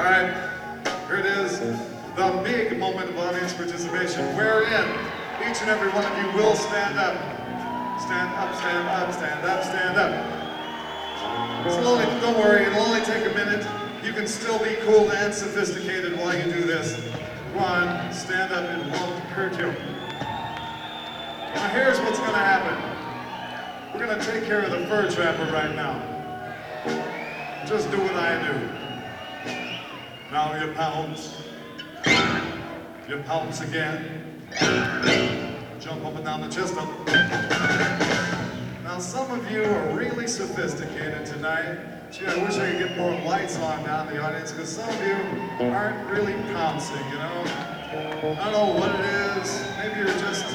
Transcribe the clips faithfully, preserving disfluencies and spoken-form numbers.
right, here it is, the big moment of audience participation, wherein each and every one of you will stand up. Stand up, stand up, stand up, stand up. It's only, don't worry, it'll only take a minute. You can still be cool and sophisticated while you do this. Come on, stand up, it won't hurt you. Now here's what's gonna happen. We're gonna take care of the fur trapper right now. Just do what I do. Now you pounce. You pounce again. Jump up and down the chest up. Now some of you are really sophisticated tonight. Gee, I wish I could get more lights on down in the audience, because some of you aren't really pouncing, you know? I don't know what it is. Maybe you're just...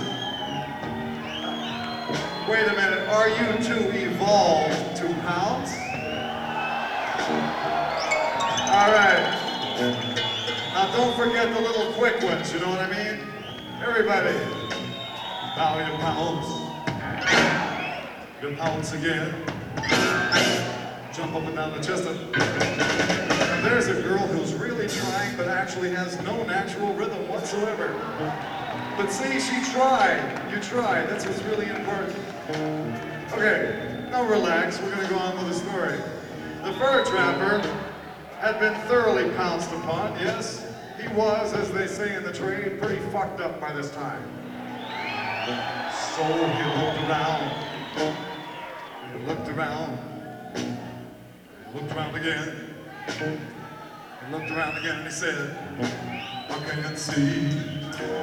Wait a minute, are you too evolved to pounce? All right. Now don't forget the little quick ones, you know what I mean? Everybody, now you pounce. You pounce again. Jump up and down the chest up. Now there's a girl who's really trying but actually has no natural rhythm whatsoever. But see, she tried. You tried. That's what's really important. Okay, now relax. We're going to go on with the story. The fur trapper had been thoroughly pounced upon, yes. He was, as they say in the trade, pretty fucked up by this time. So he looked around. He looked around. He looked around again. He looked around again and he said, I can't see.